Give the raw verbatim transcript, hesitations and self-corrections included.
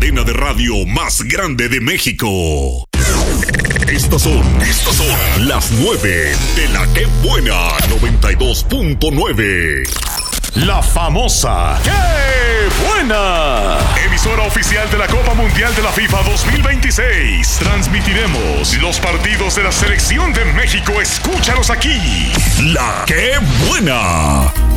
cadena de radio más grande de México. Estas son, estas son las nueve de la Que Buena noventa y dos punto nueve. La famosa ¡Qué Buena! Emisora oficial de la Copa Mundial de la FIFA dos mil veintiséis. Transmitiremos los partidos de la Selección de México. Escúchalos aquí. La Que Buena.